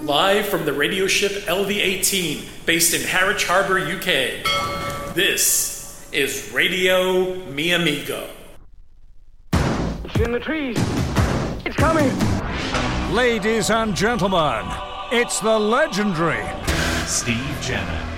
Live from the radio ship LV-18, based in Harwich Harbour, UK. This is Radio Mi Amigo. It's in the trees. It's coming. Ladies and gentlemen, it's the legendary Steve Jenner.